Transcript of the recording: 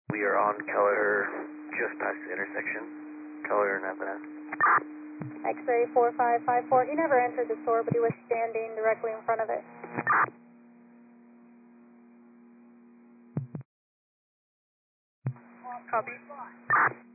We are on Keller, just past the intersection. Keller and Evanes. X-ray 4554. He never entered the store, but he was standing directly in front of it. Copy.